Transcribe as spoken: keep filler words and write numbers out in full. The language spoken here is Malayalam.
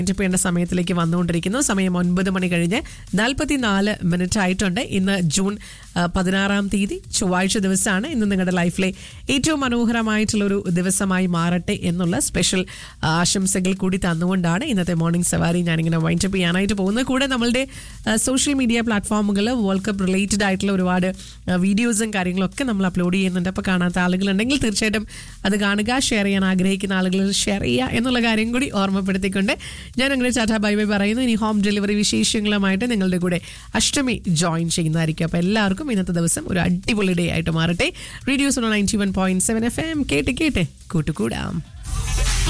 ചെയ്യേണ്ട സമയത്തിലേക്ക് വന്നുകൊണ്ടിരിക്കുന്നു. സമയം ഒൻപത് മണി കഴിഞ്ഞ് നാൽപ്പത്തിനാല് മിനിറ്റ് ആയിട്ടുണ്ട്. ഇന്ന് ജൂൺ പതിനാറാം തീയതി ചൊവ്വാഴ്ച ദിവസമാണ്. ഇന്ന് നിങ്ങളുടെ ലൈഫിലെ ഏറ്റവും മനോഹരമായിട്ടുള്ളൊരു ദിവസമായി മാറട്ടെ എന്നുള്ള സ്പെഷ്യൽ ആശംസകൾ കൂടി തന്നുകൊണ്ടാണ് ഇന്നത്തെ മോർണിംഗ് സവാരി ഞാനിങ്ങനെ വൈൻഡപ്പ് ചെയ്യാനായിട്ട് പോകുന്നത്. കൂടെ നമ്മളുടെ സോഷ്യൽ മീഡിയ പ്ലാറ്റ്ഫോമുകൾ വേൾഡ് കപ്പ് റിലേറ്റഡ് ആയിട്ടുള്ള ഒരുപാട് വീഡിയോസും കാര്യങ്ങളൊക്കെ നമ്മൾ അപ്ലോഡ് ചെയ്യുന്നുണ്ട്. അപ്പോൾ കാണാത്ത ആളുകളുണ്ടെങ്കിൽ തീർച്ചയായിട്ടും അത് കാണുക. ഷെയർ ചെയ്യാൻ ആഗ്രഹിക്കുന്ന ആളുകൾ ഷെയർ ചെയ്യുക എന്നുള്ള കാര്യം കൂടി ഓർമ്മപ്പെടുത്തിക്കൊണ്ട് ഞാൻ അങ്ങനെ ടാറ്റാ ബൈ ബൈ പറയുന്നു. ഇനി ഹോം ഡെലിവറി വിശേഷങ്ങളുമായിട്ട് നിങ്ങളുടെ കൂടെ അഷ്ടമി ജോയിൻ ചെയ്യുന്നതായിരിക്കും. അപ്പോൾ എല്ലാവർക്കും ഇന്നത്തെ ദിവസം ഒരു അടിപൊളി ഡേ ആയിട്ട് മാറട്ടെ. Radio സോണ ninety one point seven F M കേട്ട് കേട്ട് കൂട്ടുകൂടാം.